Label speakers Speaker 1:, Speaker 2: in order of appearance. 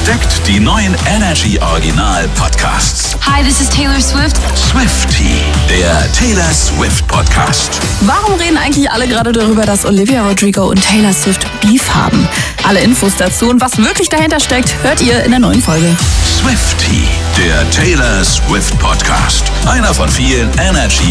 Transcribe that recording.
Speaker 1: Entdeckt die neuen Energy Original Podcasts.
Speaker 2: Hi, this is Taylor Swift.
Speaker 1: Swiftie, der Taylor Swift Podcast.
Speaker 3: Warum reden eigentlich alle gerade darüber, dass Olivia Rodrigo und Taylor Swift Beef haben? Alle Infos dazu und was wirklich dahinter steckt, hört ihr in der neuen Folge.
Speaker 1: Swiftie, der Taylor Swift Podcast. Einer von vielen Energy